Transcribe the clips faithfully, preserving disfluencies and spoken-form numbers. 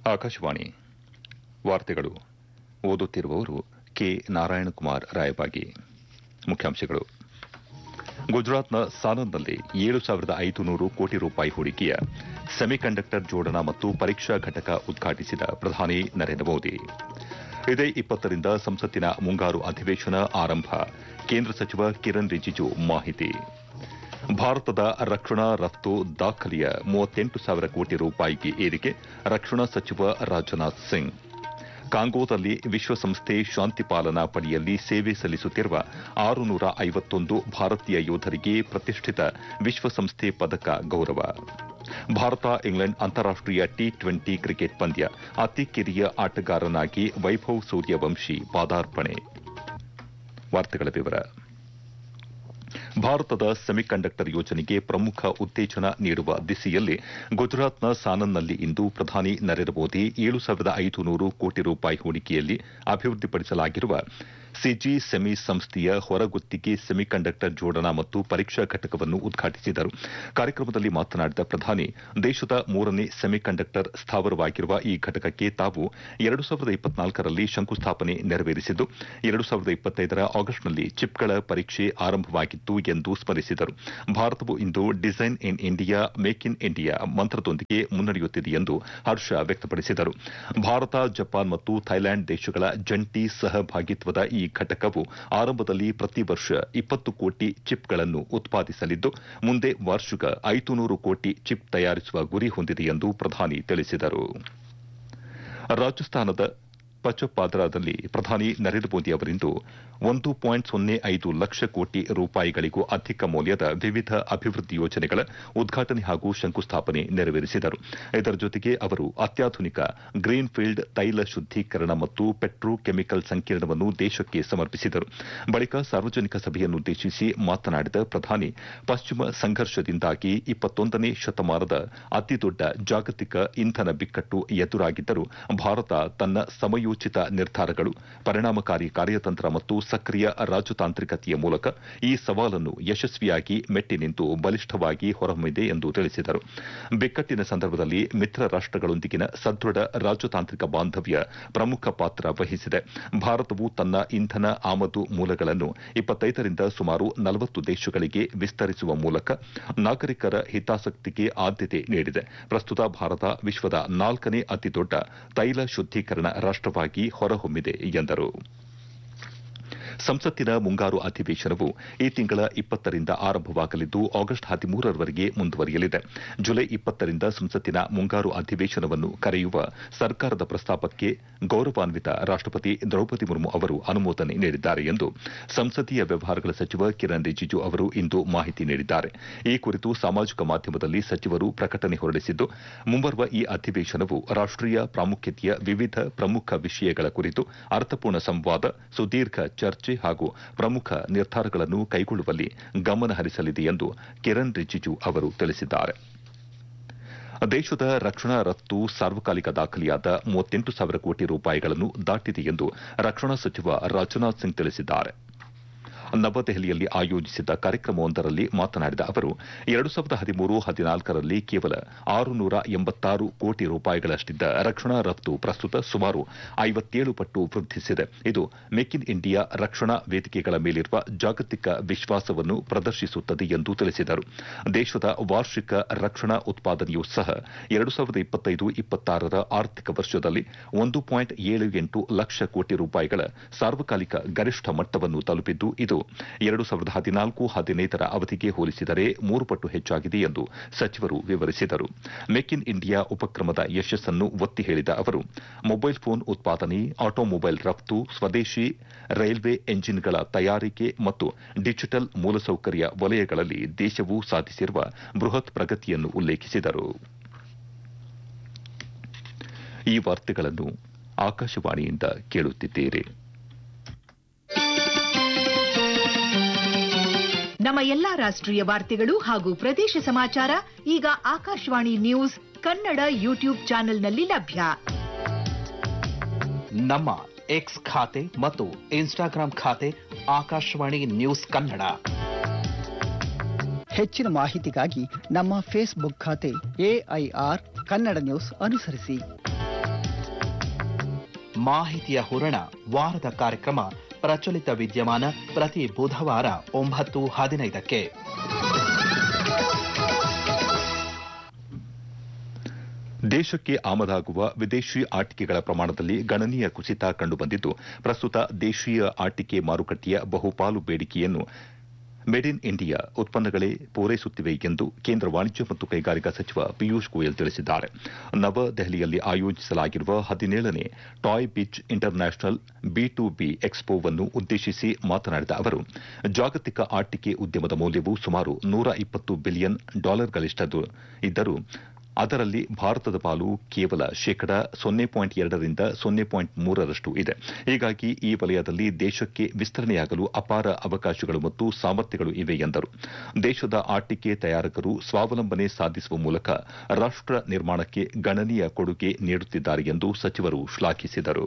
ಆಕಾಶವಾಣಿ ವಾರ್ತೆಗಳು ಓದುತ್ತಿರುವವರು ಕೆ ನಾರಾಯಣಕುಮಾರ್ ರಾಯಬಾಗಿ. ಮುಖ್ಯಾಂಶಗಳು. ಗುಜರಾತ್ನ ಸಾನನ್ನಲ್ಲಿ ಏಳು ಸಾವಿರದ ಐದುನೂರು ಕೋಟಿ ರೂಪಾಯಿ ಹೂಡಿಕೆಯ ಸೆಮಿಕಂಡಕ್ಟರ್ ಜೋಡಣಾ ಮತ್ತು ಪರೀಕ್ಷಾ ಘಟಕ ಉದ್ಘಾಟಿಸಿದ ಪ್ರಧಾನಿ ನರೇಂದ್ರ ಮೋದಿ. ಇದೇ ಇಪ್ಪತ್ತರಿಂದ ಸಂಸತ್ತಿನ ಮುಂಗಾರು ಅಧಿವೇಶನ ಆರಂಭ. ಕೇಂದ್ರ ಸಚಿವ ಕಿರಣ್ ರಿಜಿಜು ಮಾಹಿತಿ. ಭಾರತದ ರಕ್ಷಣಾ ರಫ್ತು ದಾಖಲೆಯ ಮೂವತ್ತೆಂಟು ಸಾವಿರ ಕೋಟಿ ರೂಪಾಯಿಗೆ ಏರಿಕೆ. ರಕ್ಷಣಾ ಸಚಿವ ರಾಜನಾಥ್ ಸಿಂಗ್. ಕಾಂಗೋದಲ್ಲಿ ವಿಶ್ವಸಂಸ್ಥೆ ಶಾಂತಿ ಪಾಲನಾ ಪಡೆಯಲ್ಲಿ ಸೇವೆ ಸಲ್ಲಿಸುತ್ತಿರುವ ಆರುನೂರ ಐವತ್ತೊಂದು ಭಾರತೀಯ ಯೋಧರಿಗೆ ಪ್ರತಿಷ್ಠಿತ ವಿಶ್ವಸಂಸ್ಥೆ ಪದಕ ಗೌರವ. ಭಾರತ ಇಂಗ್ಲೆಂಡ್ ಅಂತಾರಾಷ್ಟೀಯ ಟಿ ಟ್ವೆಂಟಿ ಕ್ರಿಕೆಟ್ ಪಂದ್ಯ. ಅತಿ ಕಿರಿಯ ಆಟಗಾರನಾಗಿ ವೈಭವ್ ಸೂರ್ಯವಂಶಿ ಪಾದಾರ್ಪಣೆ. ವಾರ್ತೆಗಳ ವಿವರ. ಭಾರತದ ಸೆಮಿಕಂಡಕ್ಟರ್ ಯೋಜನೆಗೆ ಪ್ರಮುಖ ಉತ್ತೇಜನ ನೀಡುವ ದಿಸೆಯಲ್ಲಿ ಗುಜರಾತ್ನ ಸಾನನ್ನಲ್ಲಿ ಇಂದು ಪ್ರಧಾನಿ ನರೇಂದ್ರ ಮೋದಿ ಏಳು ಸಾವಿರದ ಐದುನೂರು ಕೋಟಿ ರೂಪಾಯಿ ಹೂಡಿಕೆಯಲ್ಲಿ ಅಭಿವೃದ್ಧಿಪಡಿಸಲಾಗಿರುವ ಸಿಜಿ ಸೆಮಿ ಸಂಸ್ಥೆಯ ಹೊರಗುತ್ತಿಗೆ ಸೆಮಿಕಂಡಕ್ಟರ್ ಜೋಡಣಾ ಮತ್ತು ಪರೀಕ್ಷಾ ಘಟಕವನ್ನು ಉದ್ಘಾಟಿಸಿದರು. ಕಾರ್ಯಕ್ರಮದಲ್ಲಿ ಮಾತನಾಡಿದ ಪ್ರಧಾನಿ, ದೇಶದ ಮೂರನೇ ಸೆಮಿಕಂಡಕ್ಟರ್ ಸ್ಥಾವರವಾಗಿರುವ ಈ ಘಟಕಕ್ಕೆ ತಾವು ಎರಡು ಸಾವಿರದ ಇಪ್ಪತ್ನಾಲ್ಕರಲ್ಲಿ ಶಂಕುಸ್ಥಾಪನೆ ನೆರವೇರಿಸಿದ್ದು, ಎರಡು ಸಾವಿರದ ಇಪ್ಪತ್ತೈದರ ಆಗಸ್ಟ್ನಲ್ಲಿ ಚಿಪ್ಗಳ ಪರೀಕ್ಷೆ ಆರಂಭವಾಗಿತ್ತು ಎಂದು ಸ್ಮರಿಸಿದರು. ಭಾರತವು ಇಂದು design in India, make in India ಮಂತ್ರದೊಂದಿಗೆ ಮುನ್ನಡೆಯುತ್ತಿದೆ ಎಂದು ಹರ್ಷ ವ್ಯಕ್ತಪಡಿಸಿದರು. ಭಾರತ, ಜಪಾನ್ ಮತ್ತು ಥೈಲ್ಯಾಂಡ್ ದೇಶಗಳ ಜಂಟಿ ಸಹಭಾಗಿತ್ವದ ಈ ಘಟಕವು ಆರಂಭದಲ್ಲಿ ಪ್ರತಿ ವರ್ಷ ಇಪ್ಪತ್ತು ಕೋಟಿ ಚಿಪ್ಗಳನ್ನು ಉತ್ಪಾದಿಸಲಿದ್ದು, ಮುಂದೆ ವಾರ್ಷಿಕ ಐದುನೂರು ಕೋಟಿ ಚಿಪ್ ತಯಾರಿಸುವ ಗುರಿ ಹೊಂದಿದೆ ಎಂದು ಪ್ರಧಾನಿ ತಿಳಿಸಿದರು. ರಾಜಸ್ಥಾನದ ಪಚಪಾದ್ರಾದಲ್ಲಿ ಪ್ರಧಾನಿ ನರೇಂದ್ರ ಮೋದಿ ಅವರಿಂದು ಒಂದು ಪಾಯಿಂಟ್ ಸೊನ್ನೆ ಐದು ಲಕ್ಷ ಕೋಟಿ ರೂಪಾಯಿಗಳಿಗೂ ಅಧಿಕ ಮೌಲ್ಯದ ವಿವಿಧ ಅಭಿವೃದ್ಧಿ ಯೋಜನೆಗಳ ಉದ್ಘಾಟನೆ ಹಾಗೂ ಶಂಕುಸ್ಥಾಪನೆ ನೆರವೇರಿಸಿದರು. ಇದರ ಜೊತೆಗೆ ಅವರು ಅತ್ಯಾಧುನಿಕ ಗ್ರೀನ್ ಫೀಲ್ಡ್ ತೈಲ ಶುದ್ದೀಕರಣ ಮತ್ತು ಪೆಟ್ರೋ ಕೆಮಿಕಲ್ ಸಂಕೀರ್ಣವನ್ನು ದೇಶಕ್ಕೆ ಸಮರ್ಪಿಸಿದರು. ಬಳಿಕ ಸಾರ್ವಜನಿಕ ಸಭೆಯನ್ನುದ್ದೇಶಿಸಿ ಮಾತನಾಡಿದ ಪ್ರಧಾನಿ, ಪಶ್ಚಿಮ ಸಂಘರ್ಷದಿಂದಾಗಿ ಇಪ್ಪತ್ತೊಂದನೇ ಶತಮಾನದ ಅತಿದೊಡ್ಡ ಜಾಗತಿಕ ಇಂಧನ ಬಿಕ್ಕಟ್ಟು ಎದುರಾಗಿದ್ದರೂ ಭಾರತ ತನ್ನ ಸಮಯೋಚಿತ ನಿರ್ಧಾರಗಳು, ಪರಿಣಾಮಕಾರಿ ಕಾರ್ಯತಂತ್ರ ಮತ್ತು ಸಕ್ರಿಯ ರಾಜತಾಂತ್ರಿಕತೆಯ ಮೂಲಕ ಈ ಸವಾಲನ್ನು ಯಶಸ್ವಿಯಾಗಿ ಮೆಟ್ಟಿ ನಿಂತು ಬಲಿಷ್ಠವಾಗಿ ಹೊರಹೊಮ್ಮಿದೆ ಎಂದು ತಿಳಿಸಿದರು. ಬಿಕ್ಕಟ್ಟಿನ ಸಂದರ್ಭದಲ್ಲಿ ಮಿತ್ರ ರಾಷ್ಟಗಳೊಂದಿಗಿನ ಸದೃಢ ರಾಜತಾಂತ್ರಿಕ ಬಾಂಧವ್ಯ ಪ್ರಮುಖ ಪಾತ್ರ ವಹಿಸಿದೆ. ಭಾರತವು ತನ್ನ ಇಂಧನ ಆಮದು ಮೂಲಗಳನ್ನು ಇಪ್ಪತ್ತೈದರಿಂದ ಸುಮಾರು ನಲವತ್ತು ದೇಶಗಳಿಗೆ ವಿಸ್ತರಿಸುವ ಮೂಲಕ ನಾಗರಿಕರ ಹಿತಾಸಕ್ತಿಗೆ ಆದ್ಯತೆ ನೀಡಿದೆ. ಪ್ರಸ್ತುತ ಭಾರತ ವಿಶ್ವದ ನಾಲ್ಕನೇ ಅತಿದೊಡ್ಡ ತೈಲ ಶುದ್ದೀಕರಣ ರಾಷ್ಟವಾಗಿ ಹೊರಹೊಮ್ಮಿದೆ ಎಂದರು. ಸಂಸತ್ತಿನ ಮುಂಗಾರು ಅಧಿವೇಶನವು ಈ ತಿಂಗಳ ಇಪ್ಪತ್ತರಿಂದ ಆರಂಭವಾಗಲಿದ್ದು ಆಗಸ್ಟ್ ಹದಿಮೂರರವರೆಗೆ ಮುಂದುವರಿಯಲಿದೆ. ಜುಲೈ ಇಪ್ಪತ್ತರಿಂದ ಸಂಸತ್ತಿನ ಮುಂಗಾರು ಅಧಿವೇಶನವನ್ನು ಕರೆಯುವ ಸರ್ಕಾರದ ಪ್ರಸ್ತಾಪಕ್ಕೆ ಗೌರವಾನ್ವಿತ ರಾಷ್ಟಪತಿ ದ್ರೌಪದಿ ಮುರ್ಮು ಅವರು ಅನುಮೋದನೆ ನೀಡಿದ್ದಾರೆ ಎಂದು ಸಂಸದೀಯ ವ್ಯವಹಾರಗಳ ಸಚಿವ ಕಿರಣ್ ರಿಜಿಜು ಅವರು ಇಂದು ಮಾಹಿತಿ ನೀಡಿದ್ದಾರೆ. ಈ ಕುರಿತು ಸಾಮಾಜಿಕ ಮಾಧ್ಯಮದಲ್ಲಿ ಸಚಿವರು ಪ್ರಕಟಣೆ ಹೊರಡಿಸಿದ್ದು, ಮುಂಬರುವ ಈ ಅಧಿವೇಶನವು ರಾಷ್ಟೀಯ ಪ್ರಾಮುಖ್ಯತೆಯ ವಿವಿಧ ಪ್ರಮುಖ ವಿಷಯಗಳ ಕುರಿತು ಅರ್ಥಪೂರ್ಣ ಸಂವಾದ, ಸುದೀರ್ಘ ಚರ್ಚೆ ಹಾಗೂ ಪ್ರಮುಖ ನಿರ್ಧಾರಗಳನ್ನು ಕೈಗೊಳ್ಳುವಲ್ಲಿ ಗಮನ ಹರಿಸಲಿದೆ ಎಂದು ಕಿರಣ್ ರಿಜಿಜು ಅವರು ತಿಳಿಸಿದ್ದಾರೆ. ದೇಶದ ರಕ್ಷಣಾ ರಫ್ತು ಸಾರ್ವಕಾಲಿಕ ದಾಖಲೆಯಾದ ಮೂವತ್ತೆಂಟು ಸಾವಿರ ಕೋಟಿ ರೂಪಾಯಿಗಳನ್ನು ದಾಟಿದೆ ಎಂದು ರಕ್ಷಣಾ ಸಚಿವ ರಾಜನಾಥ್ ಸಿಂಗ್ ತಿಳಿಸಿದ್ದಾರೆ. ನವದೆಹಲಿಯಲ್ಲಿ ಆಯೋಜಿಸಿದ್ದ ಕಾರ್ಯಕ್ರಮವೊಂದರಲ್ಲಿ ಮಾತನಾಡಿದ ಅವರು, ಎರಡು ಸಾವಿರದ ಹದಿಮೂರು ಹದಿನಾಲ್ಕರಲ್ಲಿ ಕೇವಲ ಆರುನೂರ ಎಂಬತ್ತಾರು ಕೋಟಿ ರೂಪಾಯಿಗಳಷ್ಟಿದ್ದ ರಕ್ಷಣಾ ರಫ್ತು ಪ್ರಸ್ತುತ ಸುಮಾರು ಐವತ್ತೇಳು ಪಟ್ಟು ವೃದ್ಧಿಸಿದೆ. ಇದು ಮೇಕ್ ಇನ್ ಇಂಡಿಯಾ ರಕ್ಷಣಾ ವೇದಿಕೆಗಳ ಮೇಲಿರುವ ಜಾಗತಿಕ ವಿಶ್ವಾಸವನ್ನು ಪ್ರದರ್ಶಿಸುತ್ತದೆ ಎಂದು ತಿಳಿಸಿದರು. ದೇಶದ ವಾರ್ಷಿಕ ರಕ್ಷಣಾ ಉತ್ಪಾದನೆಯೂ ಸಹ ಎರಡು ಸಾವಿರದ ಇಪ್ಪತ್ತೈದು ಇಪ್ಪತ್ತಾರರ ಆರ್ಥಿಕ ವರ್ಷದಲ್ಲಿ ಒಂದು ಪಾಯಿಂಟ್ ಏಳು ಎಂಟು ಲಕ್ಷ ಕೋಟಿ ರೂಪಾಯಿಗಳ ಸಾರ್ವಕಾಲಿಕ ಗರಿಷ್ಠ ಮಟ್ಟವನ್ನು ತಲುಪಿದ್ದು, ಇದು ಎರಡು ಸಾವಿರದ ಹದಿನಾಲ್ಕು ಹದಿನೈದರ ಅವಧಿಗೆ ಹೋಲಿಸಿದರೆ ಮೂರು ಪಟ್ಟು ಹೆಚ್ಚಾಗಿದೆ ಎಂದು ಸಚಿವರು ವಿವರಿಸಿದರು. ಮೇಕ್ ಇನ್ ಇಂಡಿಯಾ ಉಪಕ್ರಮದ ಯಶಸ್ಸನ್ನು ಒತ್ತಿ ಹೇಳಿದ ಅವರು, ಮೊಬೈಲ್ ಫೋನ್ ಉತ್ಪಾದನೆ, ಆಟೋಮೊಬೈಲ್ ರಫ್ತು, ಸ್ವದೇಶಿ ರೈಲ್ವೆ ಎಂಜಿನ್ಗಳ ತಯಾರಿಕೆ ಮತ್ತು ಡಿಜಿಟಲ್ ಮೂಲಸೌಕರ್ಯ ವಲಯಗಳಲ್ಲಿ ದೇಶವು ಸಾಧಿಸಿರುವ ಬೃಹತ್ ಪ್ರಗತಿಯನ್ನು ಉಲ್ಲೇಖಿಸಿದರು. ಈ ವಾರ್ತೆಗಳನ್ನು ಆಕಾಶವಾಣಿಯಿಂದ ಕೇಳುತ್ತಿದ್ದೀರಿ. ನಮ್ಮ ಎಲ್ಲಾ ರಾಷ್ಟ್ರೀಯ ವಾರ್ತೆಗಳು ಹಾಗೂ ಪ್ರದೇಶ ಸಮಾಚಾರ ಈಗ ಆಕಾಶವಾಣಿ ನ್ಯೂಸ್ ಕನ್ನಡ ಯೂಟ್ಯೂಬ್ ಚಾನೆಲ್ನಲ್ಲಿ ಲಭ್ಯ. ನಮ್ಮ ಎಕ್ಸ್ ಖಾತೆ ಮತ್ತು ಇನ್ಸ್ಟಾಗ್ರಾಂ ಖಾತೆ ಆಕಾಶವಾಣಿ ನ್ಯೂಸ್ ಕನ್ನಡ. ಹೆಚ್ಚಿನ ಮಾಹಿತಿಗಾಗಿ ನಮ್ಮ ಫೇಸ್ಬುಕ್ ಖಾತೆ ಎಐಆರ್ ಕನ್ನಡ ನ್ಯೂಸ್ ಅನುಸರಿಸಿ. ಮಾಹಿತಿಯ ಹೂರಣ ವಾರದ ಕಾರ್ಯಕ್ರಮ ಪ್ರಚಲಿತ ವಿದ್ಯಮಾನ ಪ್ರತಿ ಬುಧವಾರ ಒಂಬತ್ತು ಹದಿನೈದಕ್ಕೆ. ದೇಶಕ್ಕೆ ಆಮದಾಗುವ ವಿದೇಶಿ ಆಟಿಕೆಗಳ ಪ್ರಮಾಣದಲ್ಲಿ ಗಣನೀಯ ಕುಸಿತ ಕಂಡುಬಂದಿದ್ದು, ಪ್ರಸ್ತುತ ದೇಶೀಯ ಆಟಿಕೆ ಮಾರುಕಟ್ಟೆಯ ಬಹುಪಾಲು ಬೇಡಿಕೆಯನ್ನು ಮೇಡ್ ಇನ್ ಇಂಡಿಯಾ ಉತ್ಪನ್ನಗಳೇ ಪೂರೈಸುತ್ತಿವೆ ಎಂದು ಕೇಂದ್ರ ವಾಣಿಜ್ಯ ಮತ್ತು ಕೈಗಾರಿಕಾ ಸಚಿವ ಪಿಯೂಷ್ ಗೋಯಲ್ ತಿಳಿಸಿದ್ದಾರೆ. ನವದೆಹಲಿಯಲ್ಲಿ ಆಯೋಜಿಸಲಾಗಿರುವ ಹದಿನೇಳನೇ toy bitch inter national B to B ಎಕ್ಸ್ಪೋವನ್ನು ಉದ್ದೇಶಿಸಿ ಮಾತನಾಡಿದ ಅವರು, ಜಾಗತಿಕ ಆಟಿಕೆ ಉದ್ಯಮದ ಮೌಲ್ಯವು ಸುಮಾರು ನೂರ ಇಪ್ಪತ್ತು ಬಿಲಿಯನ್ ಡಾಲರ್ಗಳಿಷ್ಟು ಇದ್ದರೂ ಅದರಲ್ಲಿ ಭಾರತದ ಪಾಲು ಕೇವಲ ಶೇಕಡ ಸೊನ್ನೆ ಪಾಯಿಂಟ್ ಎರಡರಿಂದ ಸೊನ್ನೆ ಪಾಯಿಂಟ್ ಮೂರರಷ್ಟು ಇದೆ. ಹೀಗಾಗಿ ಈ ವಲಯದಲ್ಲಿ ದೇಶಕ್ಕೆ ವಿಸ್ತರಣೆಯಾಗಲು ಅಪಾರ ಅವಕಾಶಗಳು ಮತ್ತು ಸಾಮರ್ಥ್ಯಗಳು ಇವೆ ಎಂದರು. ದೇಶದ ಆಟಿಕೆ ತಯಾರಕರು ಸ್ವಾವಲಂಬನೆ ಸಾಧಿಸುವ ಮೂಲಕ ರಾಷ್ಟ ನಿರ್ಮಾಣಕ್ಕೆ ಗಣನೀಯ ಕೊಡುಗೆ ನೀಡುತ್ತಿದ್ದಾರೆ ಎಂದು ಸಚಿವರು ಶ್ಲಾಘಿಸಿದರು.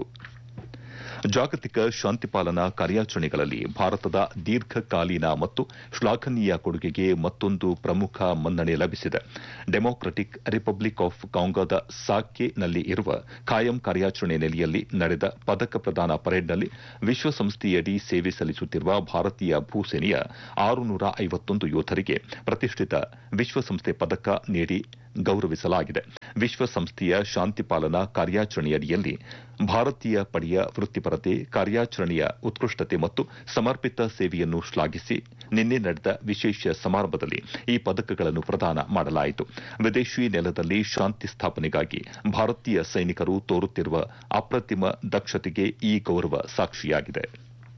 ಜಾಗತಿಕ ಶಾಂತಿ ಪಾಲನಾ ಕಾರ್ಯಾಚರಣೆಗಳಲ್ಲಿ ಭಾರತದ ದೀರ್ಘಕಾಲೀನ ಮತ್ತು ಶ್ಲಾಘನೀಯ ಕೊಡುಗೆಗೆ ಮತ್ತೊಂದು ಪ್ರಮುಖ ಮನ್ನಣೆ ಲಭಿಸಿದೆ. ಡೆಮೊಕ್ರಟಿಕ್ ರಿಪಬ್ಲಿಕ್ ಆಫ್ ಕಾಂಗೋದ ಸಾಕೆನಲ್ಲಿ ಇರುವ ಖಾಯಂ ಕಾರ್ಯಾಚರಣೆ ನೆಲೆಯಲ್ಲಿ ನಡೆದ ಪದಕ ಪ್ರದಾನ ಪರೇಡ್ನಲ್ಲಿ ವಿಶ್ವಸಂಸ್ಥೆಯಡಿ ಸೇವೆ ಸಲ್ಲಿಸುತ್ತಿರುವ ಭಾರತೀಯ ಭೂಸೇನೆಯ ಆರುನೂರ ಐವತ್ತೊಂದು ಯೋಧರಿಗೆ ಪ್ರತಿಷ್ಠಿತ ವಿಶ್ವಸಂಸ್ಥೆ ಪದಕ ನೀಡಿ ಗೌರವಿಸಲಾಗಿದೆ. ವಿಶ್ವಸಂಸ್ಥೆಯ ಶಾಂತಿ ಪಾಲನಾ ಕಾರ್ಯಾಚರಣೆಯಡಿಯಲ್ಲಿ ಭಾರತೀಯ ಪಡೆಯ ವೃತ್ತಿಪರತೆ, ಕಾರ್ಯಾಚರಣೆಯ ಉತ್ಕೃಷ್ಟತೆ ಮತ್ತು ಸಮರ್ಪಿತ ಸೇವೆಯನ್ನು ಶ್ಲಾಘಿಸಿ ನಿನ್ನೆ ನಡೆದ ವಿಶೇಷ ಸಮಾರಂಭದಲ್ಲಿ ಈ ಪದಕಗಳನ್ನು ಪ್ರದಾನ ಮಾಡಲಾಯಿತು. ವಿದೇಶಿ ನೆಲದಲ್ಲಿ ಶಾಂತಿ ಸ್ಥಾಪನೆಗಾಗಿ ಭಾರತೀಯ ಸೈನಿಕರು ತೋರುತ್ತಿರುವ ಅಪ್ರತಿಮ ದಕ್ಷತೆಗೆ ಈ ಗೌರವ ಸಾಕ್ಷಿಯಾಗಿದೆ.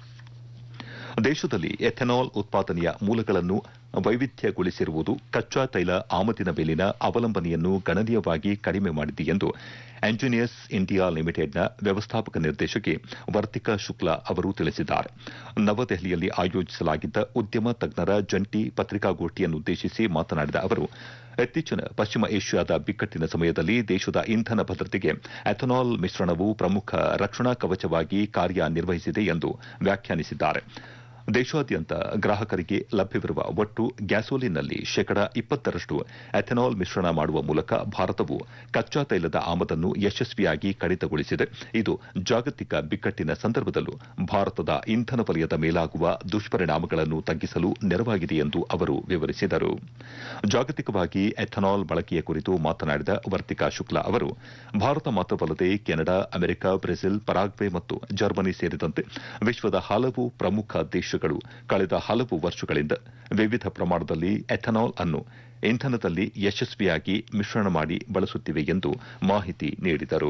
ದೇಶದಲ್ಲಿ ಎಥೆನಾಲ್ ಉತ್ಪಾದನೆಯ ಮೂಲಗಳನ್ನು ವೈವಿಧ್ಯಗೊಳಿಸಿರುವುದು ಕಚ್ಚಾ ತೈಲ ಆಮದಿನ ಮೇಲಿನ ಅವಲಂಬನೆಯನ್ನು ಗಣನೀಯವಾಗಿ ಕಡಿಮೆ ಮಾಡಿದೆ ಎಂದು ಎಂಜಿನಿಯರ್ಸ್ ಇಂಡಿಯಾ ಲಿಮಿಟೆಡ್ನ ವ್ಯವಸ್ಥಾಪಕ ನಿರ್ದೇಶಕಿ ವರ್ತಿಕಾ ಶುಕ್ಲಾ ಅವರು ತಿಳಿಸಿದ್ದಾರೆ. ನವದೆಹಲಿಯಲ್ಲಿ ಆಯೋಜಿಸಲಾಗಿದ್ದ ಉದ್ಯಮ ತಜ್ಞರ ಜಂಟಿ ಪತ್ರಿಕಾಗೋಷ್ಠಿಯನ್ನುದ್ದೇಶಿಸಿ ಮಾತನಾಡಿದ ಅವರು, ಇತ್ತೀಚಿನ ಪಶ್ಚಿಮ ಏಷ್ಯಾದ ಬಿಕ್ಕಟ್ಟಿನ ಸಮಯದಲ್ಲಿ ದೇಶದ ಇಂಧನ ಭದ್ರತೆಗೆ ಎಥೆನಾಲ್ ಮಿಶ್ರಣವು ಪ್ರಮುಖ ರಕ್ಷಣಾ ಕವಚವಾಗಿ ಕಾರ್ಯನಿರ್ವಹಿಸಿದೆ ಎಂದು ವ್ಯಾಖ್ಯಾನಿಸಿದ್ದಾರೆ. ದೇಶಾದ್ಯಂತ ಗ್ರಾಹಕರಿಗೆ ಲಭ್ಯವಿರುವ ಒಟ್ಟು ಗ್ಯಾಸೋಲಿನ್ನಲ್ಲಿ ಶೇಕಡ ಇಪ್ಪತ್ತರಷ್ಟು ಎಥೆನಾಲ್ ಮಿಶ್ರಣ ಮಾಡುವ ಮೂಲಕ ಭಾರತವು ಕಚ್ಚಾ ತೈಲದ ಆಮದನ್ನು ಯಶಸ್ವಿಯಾಗಿ ಕಡಿತಗೊಳಿಸಿದೆ. ಇದು ಜಾಗತಿಕ ಬಿಕ್ಕಟ್ಟಿನ ಸಂದರ್ಭದಲ್ಲೂ ಭಾರತದ ಇಂಧನ ವಲಯದ ಮೇಲಾಗುವ ದುಷ್ಪರಿಣಾಮಗಳನ್ನು ತಗ್ಗಿಸಲು ನೆರವಾಗಿದೆ ಎಂದು ಅವರು ವಿವರಿಸಿದರು. ಜಾಗತಿಕವಾಗಿ ಎಥೆನಾಲ್ ಬಳಕೆಯ ಕುರಿತು ಮಾತನಾಡಿದ ವರ್ತಿಕಾ ಶುಕ್ಲಾ ಅವರು, ಭಾರತ ಮಾತ್ರವಲ್ಲದೆ ಕೆನಡಾ, ಅಮೆರಿಕ, ಬ್ರೆಜಿಲ್, ಪರಾಗ್ವೆ ಮತ್ತು ಜರ್ಮನಿ ಸೇರಿದಂತೆ ವಿಶ್ವದ ಹಲವು ಪ್ರಮುಖ ದೇಶಗಳು ಕಳೆದ ಹಲವು ವರ್ಷಗಳಿಂದ ವಿವಿಧ ಪ್ರಮಾಣದಲ್ಲಿ ಎಥೆನಾಲ್ ಅನ್ನು ಇಂಧನದಲ್ಲಿ ಯಶಸ್ವಿಯಾಗಿ ಮಿಶ್ರಣ ಮಾಡಿ ಬಳಸುತ್ತಿವೆ ಎಂದು ಮಾಹಿತಿ ನೀಡಿದರು.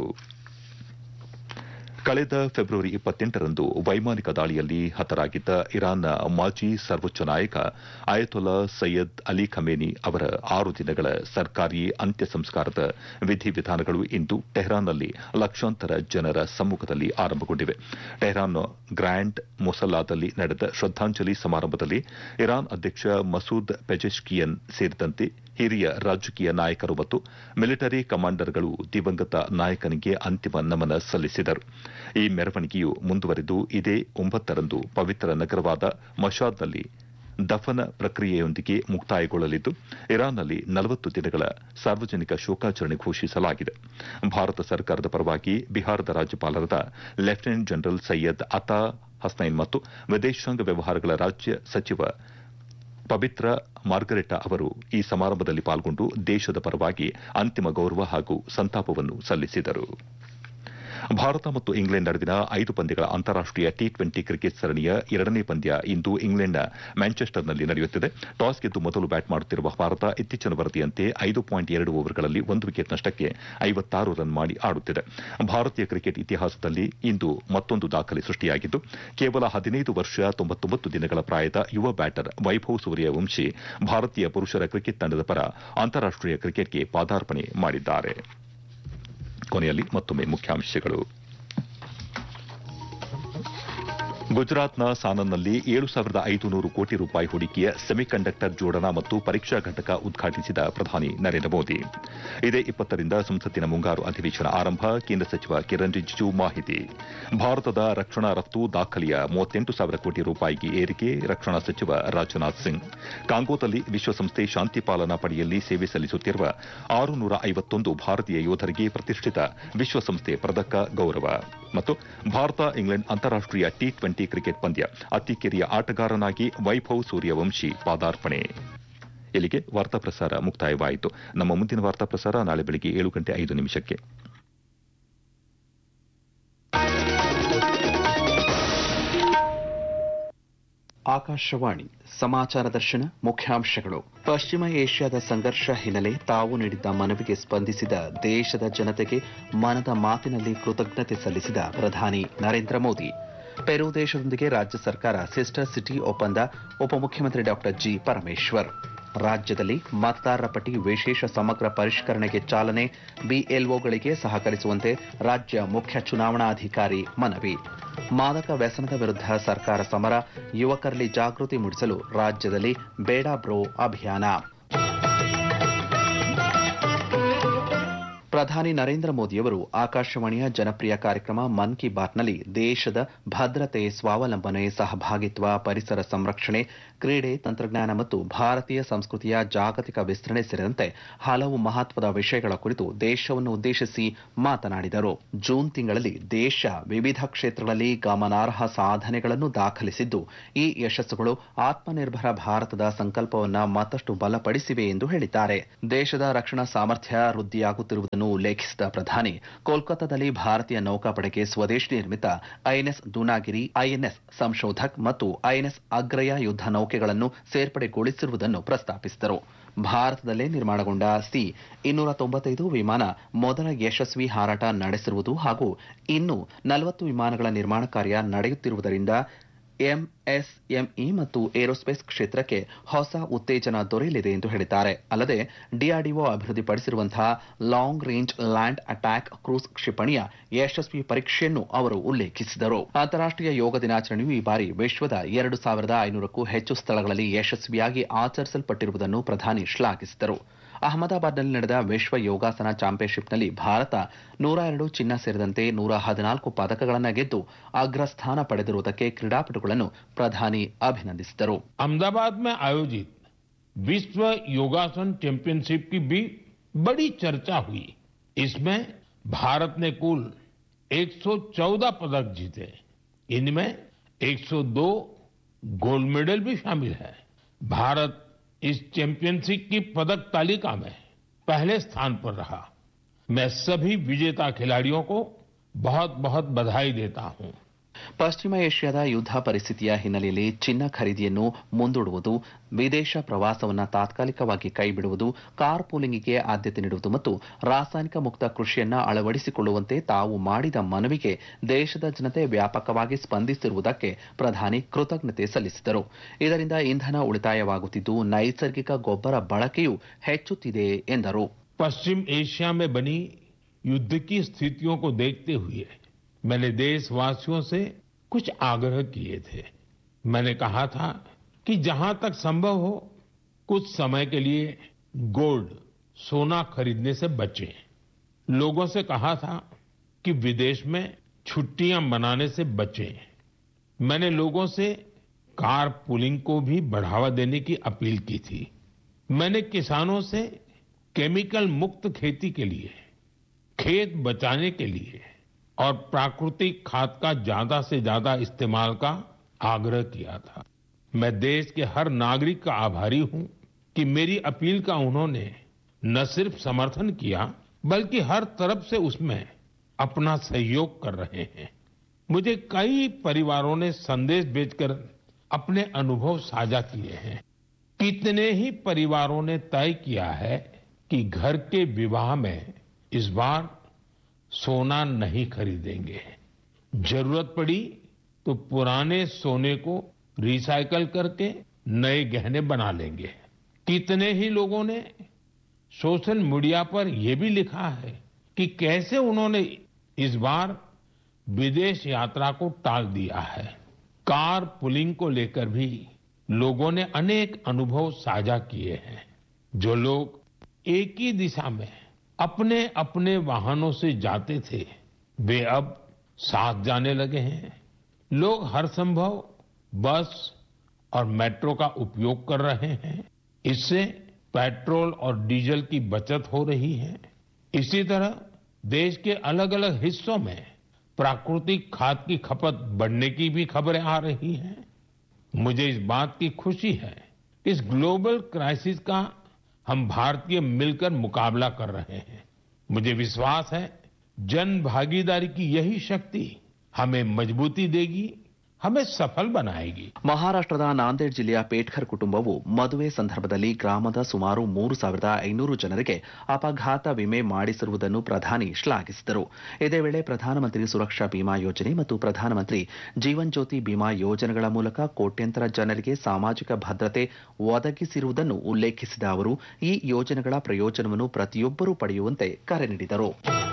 ಕಳೆದ ಫೆಬ್ರವರಿ ಇಪ್ಪತ್ತೆಂಟರಂದು ವೈಮಾನಿಕ ದಾಳಿಯಲ್ಲಿ ಹತರಾಗಿದ್ದ ಇರಾನ್ನ ಮಾಜಿ ಸರ್ವೋಚ್ಚ ನಾಯಕ ಅಯತೊಲ್ಲಾ ಸೈಯದ್ ಅಲಿ ಖಮೇನಿ ಅವರ ಆರು ದಿನಗಳ ಸರ್ಕಾರಿ ಅಂತ್ಯ ಸಂಸ್ಕಾರದ ವಿಧಿವಿಧಾನಗಳು ಇಂದು ಟೆಹರಾನ್ನಲ್ಲಿ ಲಕ್ಷಾಂತರ ಜನರ ಸಮ್ಮುಖದಲ್ಲಿ ಆರಂಭಗೊಂಡಿವೆ. ಟೆಹರಾನ್ನ ಗ್ರ್ಯಾಂಡ್ ಮೊಸಲ್ಲಾದಲ್ಲಿ ನಡೆದ ಶ್ರದ್ದಾಂಜಲಿ ಸಮಾರಂಭದಲ್ಲಿ ಇರಾನ್ ಅಧ್ಯಕ್ಷ ಮಸೂದ್ ಪೆಜೆಶ್ಕಿಯನ್ ಸೇರಿದಂತೆ ಹಿರಿಯ ರಾಜಕೀಯ ನಾಯಕರು ಮತ್ತು ಮಿಲಿಟರಿ ಕಮಾಂಡರ್ಗಳು ದಿವಂಗತ ನಾಯಕನಿಗೆ ಅಂತಿಮ ನಮನ ಸಲ್ಲಿಸಿದರು. ಈ ಮೆರವಣಿಗೆಯು ಮುಂದುವರೆದು ಇದೇ ಒಂಬತ್ತರಂದು ಪವಿತ್ರ ನಗರವಾದ ಮಶಾದ್ನಲ್ಲಿ ದಫನ ಪ್ರಕ್ರಿಯೆಯೊಂದಿಗೆ ಮುಕ್ತಾಯಗೊಳ್ಳಲಿದ್ದು, ಇರಾನ್ನಲ್ಲಿ ನಲವತ್ತು ದಿನಗಳ ಸಾರ್ವಜನಿಕ ಶೋಕಾಚರಣೆ ಘೋಷಿಸಲಾಗಿದೆ. ಭಾರತ ಸರ್ಕಾರದ ಪರವಾಗಿ ಬಿಹಾರದ ರಾಜ್ಯಪಾಲರಾದ ಲೆಫ್ಟಿನೆಂಟ್ ಜನರಲ್ ಸೈಯದ್ ಅತಾ ಹಸ್ನೈನ್ ಮತ್ತು ವಿದೇಶಾಂಗ ವ್ಯವಹಾರಗಳ ರಾಜ್ಯ ಸಚಿವ ಪವಿತ್ರ ಮಾರ್ಗರೆಟಾ ಅವರು ಈ ಸಮಾರಂಭದಲ್ಲಿ ಪಾಲ್ಗೊಂಡು ದೇಶದ ಪರವಾಗಿ ಅಂತಿಮ ಗೌರವ ಹಾಗೂ ಸಂತಾಪವನ್ನು ಸಲ್ಲಿಸಿದರು. ಭಾರತ ಮತ್ತು ಇಂಗ್ಲೆಂಡ್ ನಡುವಿನ ಐದು ಪಂದ್ಯಗಳ ಅಂತಾರಾಷ್ಟೀಯ ಟಿ ಟ್ವೆಂಟಿ ಕ್ರಿಕೆಟ್ ಸರಣಿಯ ಎರಡನೇ ಪಂದ್ಯ ಇಂದು ಇಂಗ್ಲೆಂಡ್ನ ಮ್ಯಾಂಚೆಸ್ಟರ್ನಲ್ಲಿ ನಡೆಯುತ್ತಿದೆ. ಟಾಸ್ ಗೆದ್ದು ಮೊದಲು ಬ್ಯಾಟ್ ಮಾಡುತ್ತಿರುವ ಭಾರತ ಇತ್ತೀಚಿನ ವರದಿಯಂತೆ ಐದು ಪಾಯಿಂಟ್ ಎರಡು ಓವರ್ಗಳಲ್ಲಿ ಒಂದು ವಿಕೆಟ್ ನಷ್ಟಕ್ಕೆ ಐವತ್ತಾರು ರನ್ ಮಾಡಿ ಆಡುತ್ತಿದೆ. ಭಾರತೀಯ ಕ್ರಿಕೆಟ್ ಇತಿಹಾಸದಲ್ಲಿ ಇಂದು ಮತ್ತೊಂದು ದಾಖಲೆ ಸೃಷ್ಟಿಯಾಗಿದ್ದು, ಕೇವಲ ಹದಿನೈದು ವರ್ಷ ತೊಂಬತ್ತೊಂಬತ್ತು ದಿನಗಳ ಪ್ರಾಯದ ಯುವ ಬ್ಯಾಟರ್ ವೈಭವ್ ಸೂರ್ಯವಂಶಿ ಭಾರತೀಯ ಪುರುಷರ ಕ್ರಿಕೆಟ್ ತಂಡದ ಪರ ಅಂತಾರಾಷ್ಟೀಯ ಕ್ರಿಕೆಟ್ಗೆ ಪಾದಾರ್ಪಣೆ ಮಾಡಿದ್ದಾರೆ. ಕೊನೆಯಲ್ಲಿ ಮತ್ತೊಮ್ಮೆ ಮುಖ್ಯಾಂಶಗಳು. ಗುಜರಾತ್ನ ಸಾನನ್ನಲ್ಲಿ ಏಳು ಸಾವಿರದ ಐದುನೂರು ಕೋಟಿ ರೂಪಾಯಿ ಹೂಡಿಕೆಯ ಸೆಮಿಕಂಡಕ್ಟರ್ ಜೋಡಣಾ ಮತ್ತು ಪರೀಕ್ಷಾ ಘಟಕ ಉದ್ಘಾಟಿಸಿದ ಪ್ರಧಾನಿ ನರೇಂದ್ರ ಮೋದಿ. ಇದೇ ಇಪ್ಪತ್ತರಿಂದ ಸಂಸತ್ತಿನ ಮುಂಗಾರು ಅಧಿವೇಶನ ಆರಂಭ, ಕೇಂದ್ರ ಸಚಿವ ಕಿರಣ್ ರಿಜಿಜು ಮಾಹಿತಿ. ಭಾರತದ ರಕ್ಷಣಾ ರಫ್ತು ದಾಖಲೆಯ ಮೂವತ್ತೆಂಟು ಸಾವಿರ ಕೋಟಿ ರೂಪಾಯಿಗೆ ಏರಿಕೆ, ರಕ್ಷಣಾ ಸಚಿವ ರಾಜನಾಥ್ ಸಿಂಗ್. ಕಾಂಗೋದಲ್ಲಿ ವಿಶ್ವಸಂಸ್ಥೆ ಶಾಂತಿ ಪಾಲನಾ ಪಡೆಯಲ್ಲಿ ಸೇವೆ ಸಲ್ಲಿಸುತ್ತಿರುವ ಆರುನೂರ ಐವತ್ತೊಂದು ಭಾರತೀಯ ಯೋಧರಿಗೆ ಪ್ರತಿಷ್ಠಿತ ವಿಶ್ವಸಂಸ್ಥೆ ಪದಕ ಗೌರವ. ಮತ್ತು ಭಾರತ ಇಂಗ್ಲೆಂಡ್ ಅಂತಾರಾಷ್ಟೀಯ ಟಿ ಟ್ವೆಂಟಿ ಕ್ರಿಕೆಟ್ ಪಂದ್ಯ ಅತಿ ಕಿರಿಯ ಆಟಗಾರನಾಗಿ ವೈಭವ್ ಸೂರ್ಯವಂಶಿ ಪಾದಾರ್ಪಣೆ. ಇಲ್ಲಿಗೆ ವಾರ್ತಾ ಪ್ರಸಾರ ಮುಕ್ತಾಯವಾಯಿತು. ನಮ್ಮ ಮುಂದಿನ ವಾರ್ತಾ ಪ್ರಸಾರ ನಾಳೆ ಬೆಳಗ್ಗೆ ಏಳು ಗಂಟೆ ಐದು ನಿಮಿಷಕ್ಕೆ. ಆಕಾಶವಾಣಿ ಸಮಾಚಾರ ದರ್ಶನ ಮುಖ್ಯಾಂಶಗಳು. ಪಶ್ಚಿಮ ಏಷ್ಯಾದ ಸಂಘರ್ಷ ಹಿನ್ನೆಲೆ ತಾವು ನೀಡಿದ್ದ ಮನವಿಗೆ ಸ್ಪಂದಿಸಿದ ದೇಶದ ಜನತೆಗೆ ಮನದ ಮಾತಿನಲ್ಲಿ ಕೃತಜ್ಞತೆ ಸಲ್ಲಿಸಿದ ಪ್ರಧಾನಿ ನರೇಂದ್ರ ಮೋದಿ. ಪೆರು ದೇಶದೊಂದಿಗೆ ರಾಜ್ಯ ಸರ್ಕಾರ ಸಿಸ್ಟರ್ ಸಿಟಿ ಒಪ್ಪಂದ. ಉಪಮುಖ್ಯಮಂತ್ರಿ ಡಾಕ್ಟರ್ ಜಿ ಪರಮೇಶ್ವರ್. ರಾಜ್ಯದಲ್ಲಿ ಮತದಾರರ ಪಟ್ಟಿ ವಿಶೇಷ ಸಮಗ್ರ ಪರಿಷ್ಕರಣೆಗೆ ಚಾಲನೆ. ಬಿಎಲ್ಒಗಳಿಗೆ ಸಹಕರಿಸುವಂತೆ ರಾಜ್ಯ ಮುಖ್ಯ ಚುನಾವಣಾಧಿಕಾರಿ ಮನವಿ. ಮಾದಕ ವ್ಯಸನದ ವಿರುದ್ಧ ಸರ್ಕಾರ ಸಮರ. ಯುವಕರಲ್ಲಿ ಜಾಗೃತಿ ಮೂಡಿಸಲು ರಾಜ್ಯದಲ್ಲಿ ಬೇಡ ಬ್ರೋ ಅಭಿಯಾನ. ಪ್ರಧಾನಿ ನರೇಂದ್ರ ಮೋದಿಯವರು ಆಕಾಶವಾಣಿಯ ಜನಪ್ರಿಯ ಕಾರ್ಯಕ್ರಮ ಮನ್ ಕಿ ಬಾತ್ನಲ್ಲಿ ದೇಶದ ಭದ್ರತೆ, ಸ್ವಾವಲಂಬನೆ, ಸಹಭಾಗಿತ್ವ, ಪರಿಸರ ಸಂರಕ್ಷಣೆ, ಕ್ರೀಡೆ, ತಂತ್ರಜ್ಞಾನ ಮತ್ತು ಭಾರತೀಯ ಸಂಸ್ಕೃತಿಯ ಜಾಗತಿಕ ವಿಸ್ತರಣೆ ಸೇರಿದಂತೆ ಹಲವು ಮಹತ್ವದ ವಿಷಯಗಳ ಕುರಿತು ದೇಶವನ್ನು ಉದ್ದೇಶಿಸಿ ಮಾತನಾಡಿದರು. ಜೂನ್ ತಿಂಗಳಲ್ಲಿ ದೇಶ ವಿವಿಧ ಕ್ಷೇತ್ರಗಳಲ್ಲಿ ಗಮನಾರ್ಹ ಸಾಧನೆಗಳನ್ನು ದಾಖಲಿಸಿದ್ದು, ಈ ಯಶಸ್ಸುಗಳು ಆತ್ಮನಿರ್ಭರ ಭಾರತದ ಸಂಕಲ್ಪವನ್ನು ಮತ್ತಷ್ಟು ಬಲಪಡಿಸಿವೆ ಎಂದು ಹೇಳಿದ್ದಾರೆ. ದೇಶದ ರಕ್ಷಣಾ ಸಾಮರ್ಥ್ಯ ವೃದ್ಧಿಯಾಗುತ್ತಿರುವುದನ್ನು ಉಲ್ಲೇಖಿಸಿದ ಪ್ರಧಾನಿ, ಕೋಲ್ಕತ್ತಾದಲ್ಲಿ ಭಾರತೀಯ ನೌಕಾಪಡೆಗೆ ಸ್ವದೇಶಿ ನಿರ್ಮಿತ ಐಎನ್ಎಸ್ ದುನಾಗಿರಿ, ಐಎನ್ಎಸ್ ಸಂಶೋಧಕ್ ಮತ್ತು ಐಎನ್ಎಸ್ ಅಗ್ರಯ ಯುದ್ಧ ನೌಕೆಗಳನ್ನು ಸೇರ್ಪಡೆಗೊಳಿಸಿರುವುದನ್ನು ಪ್ರಸ್ತಾಪಿಸಿದರು. ಭಾರತದಲ್ಲೇ ನಿರ್ಮಾಣಗೊಂಡ ಸಿ ಇನ್ನೂರ ತೊಂಬತ್ತೈದು ವಿಮಾನ ಮೊದಲ ಯಶಸ್ವಿ ಹಾರಾಟ ನಡೆಸಿರುವುದು ಹಾಗೂ ಇನ್ನು ನಲವತ್ತು ವಿಮಾನಗಳ ನಿರ್ಮಾಣ ಕಾರ್ಯ ನಡೆಯುತ್ತಿರುವುದರಿಂದ ಎಂಎಸ್ಎಂಇ ಮತ್ತು ಏರೋಸ್ಪೇಸ್ ಕ್ಷೇತ್ರಕ್ಕೆ ಹೊಸ ಉತ್ತೇಜನ ದೊರೆಯಲಿದೆ ಎಂದು ಹೇಳಿದ್ದಾರೆ. ಅಲ್ಲದೆ DRDO ಅಭಿವೃದ್ಧಿಪಡಿಸಿರುವಂತಹ long range land attack cruise ಕ್ಷಿಪಣಿಯ ಯಶಸ್ವಿ ಪರೀಕ್ಷೆಯನ್ನು ಅವರು ಉಲ್ಲೇಖಿಸಿದರು. ಅಂತಾರಾಷ್ಟೀಯ ಯೋಗ ದಿನಾಚರಣೆಯು ಈ ಬಾರಿ ವಿಶ್ವದ ಎರಡು ಸಾವಿರದ ಐನೂರಕ್ಕೂ ಹೆಚ್ಚು ಸ್ಥಳಗಳಲ್ಲಿ ಯಶಸ್ವಿಯಾಗಿ ಆಚರಿಸಲ್ಪಟ್ಟಿರುವುದನ್ನು ಪ್ರಧಾನಿ ಶ್ಲಾಘಿಸಿದರು. ಅಹಮದಾಬಾದ್ನಲ್ಲಿ ನಡೆದ ವಿಶ್ವ ಯೋಗಾಸನ ಚಾಂಪಿಯನ್ಶಿಪ್ನಲ್ಲಿ ಭಾರತ ನೂರ ಎರಡು ಚಿನ್ನ ಸೇರಿದಂತೆ ನೂರ ಹದಿನಾಲ್ಕು ಪದಕಗಳನ್ನು ಗೆದ್ದು ಅಗ್ರಸ್ಥಾನ ಪಡೆದಿರುವುದಕ್ಕೆ ಕ್ರೀಡಾಪಟುಗಳನ್ನು ಪ್ರಧಾನಿ ಅಭಿನಂದಿಸಿದರು. अहमदाबाद में आयोजित विश्व योगासन चैंपियनशिप की भी बड़ी चर्चा हुई. इसमें भारत ने कुल एक सौ चौदह पदक जीते. इनमें एक सौ दो गोल्ड मेडल भी शामिल है. भारत इस चैंपियनशिप की पदक तालिका में पहले स्थान पर रहा. मैं सभी विजेता खिलाड़ियों को बहुत बहुत बधाई देता हूं. ಪಶ್ಚಿಮ ಏಷ್ಯಾದ ಯುದ್ಧ ಪರಿಸ್ಥಿತಿಯ ಹಿನ್ನೆಲೆಯಲ್ಲಿ ಚಿನ್ನ ಖರೀದಿಯನ್ನು ಮುಂದೂಡುವುದು, ವಿದೇಶ ಪ್ರವಾಸವನ್ನು ತಾತ್ಕಾಲಿಕವಾಗಿ ಕೈಬಿಡುವುದು, ಕಾರ್ ಪೂಲಿಂಗಿಗೆ ಆದ್ಯತೆ ನೀಡುವುದು ಮತ್ತು ರಾಸಾಯನಿಕ ಮುಕ್ತ ಕೃಷಿಯನ್ನು ಅಳವಡಿಸಿಕೊಳ್ಳುವಂತೆ ತಾವು ಮಾಡಿದ ಮನವಿಗೆ ದೇಶದ ಜನತೆ ವ್ಯಾಪಕವಾಗಿ ಸ್ಪಂದಿಸಿರುವುದಕ್ಕೆ ಪ್ರಧಾನಿ ಕೃತಜ್ಞತೆ ಸಲ್ಲಿಸಿದರು. ಇದರಿಂದ ಇಂಧನ ಉಳಿತಾಯವಾಗುತ್ತಿದ್ದು ನೈಸರ್ಗಿಕ ಗೊಬ್ಬರ ಬಳಕೆಯೂ ಹೆಚ್ಚುತ್ತಿದೆ ಎಂದರು. पश्चिम एशिया में बनी युद्ध की स्थितियों को देखते हुए मैंने देशवासियों से कुछ आग्रह किए थे. मैंने कहा था कि जहां तक संभव हो कुछ समय के लिए गोल्ड, सोना खरीदने से बचें. लोगों से कहा था कि विदेश में छुट्टियां मनाने से बचें. मैंने लोगों से कार पुलिंग को भी बढ़ावा देने की अपील की थी. मैंने किसानों से केमिकल मुक्त खेती के लिए, खेत बचाने के लिए और प्राकृतिक खाद का ज्यादा से ज्यादा इस्तेमाल का आग्रह किया था. मैं देश के हर नागरिक का आभारी हूं कि मेरी अपील का उन्होंने न सिर्फ समर्थन किया बल्कि हर तरफ से उसमें अपना सहयोग कर रहे हैं. मुझे कई परिवारों ने संदेश भेजकर अपने अनुभव साझा किए हैं. कितने ही परिवारों ने तय किया है कि घर के विवाह में इस बार सोना नहीं खरीदेंगे. जरूरत पड़ी तो पुराने सोने को रिसाइकल करके नए गहने बना लेंगे. कितने ही लोगों ने सोशल मीडिया पर यह भी लिखा है कि कैसे उन्होंने इस बार विदेश यात्रा को टाल दिया है. कार पुलिंग को लेकर भी लोगों ने अनेक अनुभव साझा किए हैं. जो लोग एक ही दिशा में अपने अपने वाहनों से जाते थे वे अब साथ जाने लगे हैं. लोग हर संभव बस और मेट्रो का उपयोग कर रहे हैं. इससे पेट्रोल और डीजल की बचत हो रही है. इसी तरह देश के अलग अलग हिस्सों में प्राकृतिक खाद की खपत बढ़ने की भी खबरें आ रही हैं। मुझे इस बात की खुशी है कि इस ग्लोबल क्राइसिस का हम भारतीय मिलकर मुकाबला कर रहे हैं। मुझे विश्वास है जन भागीदारी की यही शक्ति हमें मजबूती देगी, हमें सफल बनाएगी। ಮಹಾರಾಷ್ಟ್ರದ ನಾಂದೇಡ್ ಜಿಲ್ಲೆಯ ಪೇಟ್ಕರ್ ಕುಟುಂಬವು ಮದುವೆ ಸಂದರ್ಭದಲ್ಲಿ ಗ್ರಾಮದ ಸುಮಾರು ಮೂರು ಸಾವಿರದ ಐನೂರು ಜನರಿಗೆ ಅಪಘಾತ ವಿಮೆ ಮಾಡಿಸಿರುವುದನ್ನು ಪ್ರಧಾನಿ ಶ್ಲಾಘಿಸಿದರು. ಇದೇ ವೇಳೆ ಪ್ರಧಾನಮಂತ್ರಿ ಸುರಕ್ಷಾ ಬಿಮಾ ಯೋಜನೆ ಮತ್ತು ಪ್ರಧಾನಮಂತ್ರಿ ಜೀವನ್ ಜ್ಯೋತಿ ಬಿಮಾ ಯೋಜನೆಗಳ ಮೂಲಕ ಕೋಟ್ಯಂತರ ಜನರಿಗೆ ಸಾಮಾಜಿಕ ಭದ್ರತೆ ಒದಗಿಸಿರುವುದನ್ನು ಉಲ್ಲೇಖಿಸಿದ ಅವರು ಈ ಯೋಜನೆಗಳ ಪ್ರಯೋಜನವನ್ನು ಪ್ರತಿಯೊಬ್ಬರೂ ಪಡೆಯುವಂತೆ ಕರೆ ನೀಡಿದರು.